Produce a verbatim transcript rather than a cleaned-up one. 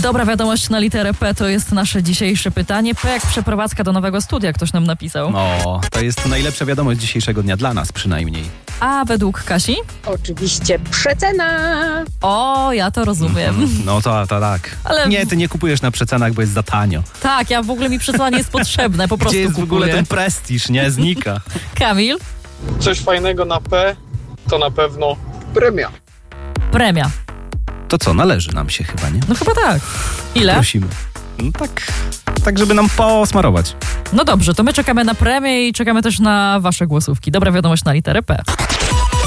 Dobra wiadomość na literę P to jest nasze dzisiejsze pytanie. P jak przeprowadzka do nowego studia, ktoś nam napisał. No, to jest najlepsza wiadomość dzisiejszego dnia, dla nas przynajmniej. A według Kasi? Oczywiście przecena. O, ja to rozumiem. No to, to tak. Ale- Nie, ty nie kupujesz na przecenach, bo jest za tanio. Tak, ja w ogóle mi przecenie jest potrzebne, po prostu Gdzie jest kupuję. w ogóle ten prestiż, nie? Znika. Kamil? Coś fajnego na P to na pewno premia. Premia. To co, należy nam się chyba, nie? No chyba tak. Ile? Prosimy. No tak, tak żeby nam posmarować. No dobrze, to my czekamy na premię i czekamy też na wasze głosówki. Dobra wiadomość na literę P.